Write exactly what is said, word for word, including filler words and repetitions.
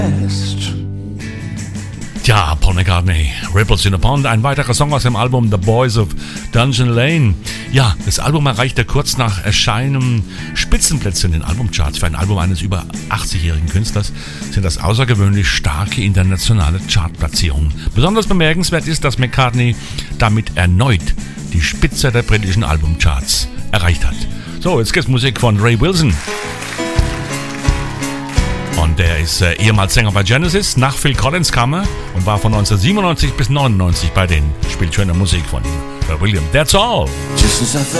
Tja, Paul McCartney, Ripples in a Pond, ein weiterer Song aus dem Album The Boys of Dungeon Lane. Ja, das Album erreichte kurz nach Erscheinen Spitzenplätze in den Albumcharts. Für ein Album eines über achtzigjährigen Künstlers sind das außergewöhnlich starke internationale Chartplatzierungen. Besonders bemerkenswert ist, dass McCartney damit erneut die Spitze der britischen Albumcharts erreicht hat. So, jetzt gibt's Musik von Ray Wilson. Und der ist äh, ehemals Sänger bei Genesis, nach Phil Collins kam er und war von neunzehnhundertsiebenundneunzig bis neunundneunzig bei denen. Spielt schöne Musik von Ray Williams. That's all.